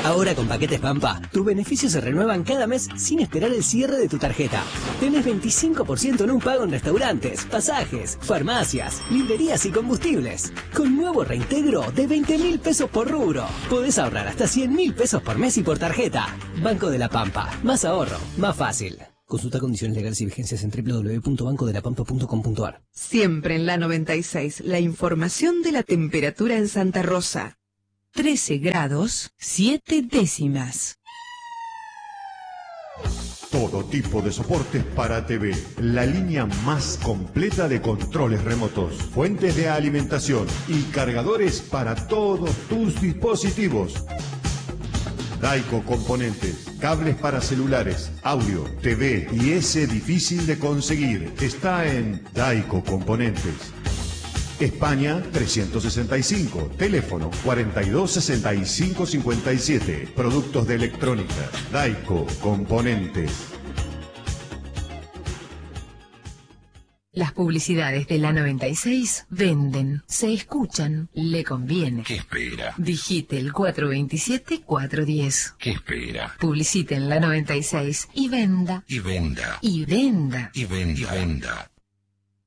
Ahora con Paquetes Pampa, tus beneficios se renuevan cada mes sin esperar el cierre de tu tarjeta. Tenés 25% en un pago en restaurantes, pasajes, farmacias, librerías y combustibles. Con nuevo reintegro de 20.000 pesos por rubro. Podés ahorrar hasta 100.000 pesos por mes y por tarjeta. Banco de la Pampa. Más ahorro, más fácil. Consulta condiciones legales y vigencias en www.bancodelapampa.com.ar. Siempre en la 96, la información de la temperatura en Santa Rosa. 13 grados, 7 décimas. Todo tipo de soportes para TV. La línea más completa de controles remotos, fuentes de alimentación y cargadores para todos tus dispositivos. Daico Componentes, cables para celulares, audio, TV y ese difícil de conseguir. Está en Daico Componentes. España 365, teléfono 426557. Productos de electrónica, Daico Componentes. Las publicidades de la 96 venden, se escuchan, le conviene. ¿Qué espera? Digite el 427-410. ¿Qué espera? Publicite en la 96 y venda. Y venda. Y venda. Y venda. Y venda.